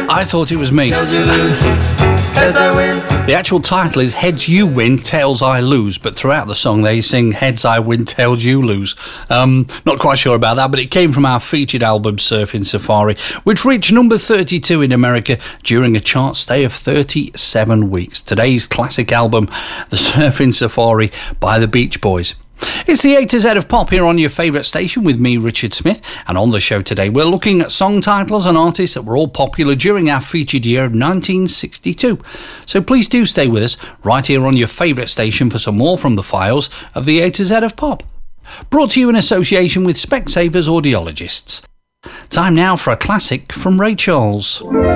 I thought it was me. Tails you lose, heads I win. The actual title is Heads You Win, Tails I Lose, but throughout the song they sing Heads I Win, Tails You Lose. Not quite sure about that, but it came from our featured album Surfing Safari, which reached number 32 in America during a chart stay of 37 weeks. Today's classic album, The Surfing Safari by the Beach Boys. It's the A to Z of pop here on your favourite station with me, Richard Smith, and on the show today we're looking at song titles and artists that were all popular during our featured year of 1962. So please do stay with us right here on your favourite station for some more from the files of the A to Z of pop. Brought to you in association with Specsavers Audiologists. Time now for a classic from Ray Charles.